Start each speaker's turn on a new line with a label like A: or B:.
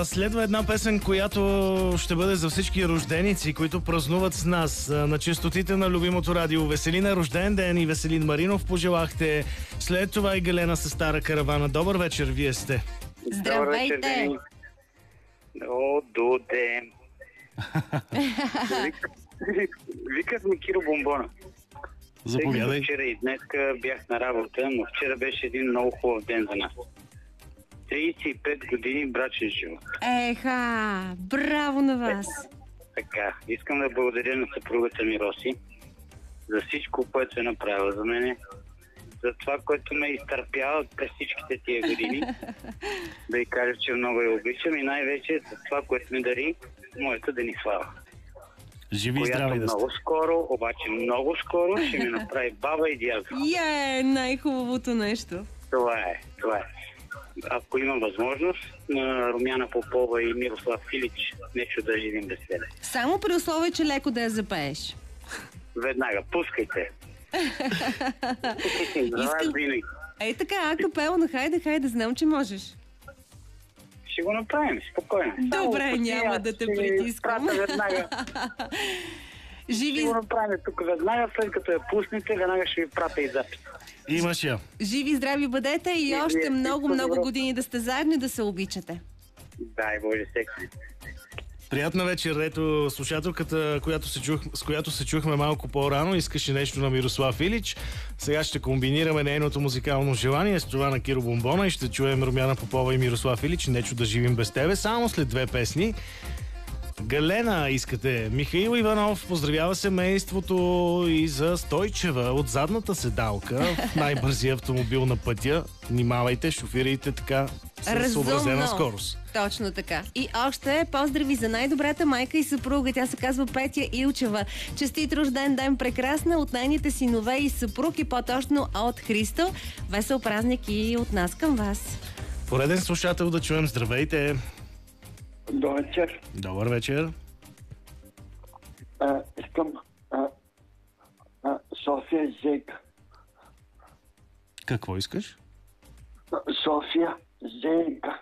A: Следва една песен, която ще бъде за всички рожденици, които празнуват с нас на честотите на любимото радио. Веселина, рожден ден, и Веселин Маринов пожелахте. След това и Галена с Стара каравана. Добър вечер, вие сте.
B: Здравейте!
C: О, до ден! Викат ми Киро Бомбона.
A: Заповядай.
C: Вчера и днес бях на работа, но вчера беше един много хубав ден за нас. 35 години брачен живот.
B: Еха! Браво на вас!
C: Така, искам да благодаря на съпругата ми Роси за всичко, което е направила за мене, за това, което ме изтърпява през всичките тия години. Да й кажа, че много я обичам и най-вече за това, което ми дари моята Денислава.
A: Живи и здрави да сте.
C: Много скоро, обаче много скоро ще ми направи баба и дядо.
B: Най-хубавото нещо.
C: Това е. Ако имам възможност, на Румяна Попова и Мирослав Филич нещо да живим без себе.
B: Само при условие, че леко да я запееш.
C: Веднага, пускайте. Винаги.
B: Ей така, акапелно, хайде, знам, че можеш.
C: Ще го направим, спокойно.
B: Добре, няма да те притискам.
C: Веднага.
B: Живи...
C: Ще го направим тук веднага, след като я пуснете, веднага ще ви пратя и запис.
A: Имаш я.
B: Живи, здрави бъдете и още много години да сте заедно и да се обичате.
C: Дай Боже, секси.
A: Приятна вечер. Ето слушателката, с която се чухме малко по-рано, искаше нещо на Мирослав Илич. Сега ще комбинираме нейното музикално желание с това на Киро Бомбона и ще чуем Румяна Попова и Мирослав Илич. Нещо да живим без тебе. Само след две песни. Галена искате. Михаил Иванов поздравява семейството и за Стойчева от задната седалка в най-бързия автомобил на пътя. Внимавайте, шофирайте така с съобразена скорост.
B: Точно така. И още поздрави за най-добрата майка и съпруга. Тя се казва Петя Илчева. Честит рожден ден, прекрасна от нейните синове и съпруг и по-точно от Христо. Весел празник и от нас към вас.
A: Пореден слушател да чуем. Здравейте!
D: Добър вечер.
A: Добър вечер.
D: Искам София Зейка.
A: Какво искаш?
D: София Зейка.